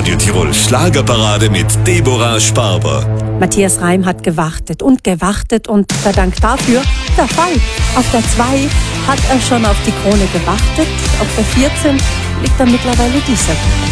Radio Tirol Schlagerparade mit Deborah Sparber. Matthias Reim hat gewartet und der Dank dafür der Fall. Auf der 2 hat er schon auf die Krone gewartet, auf der 14 liegt er mittlerweile dieser.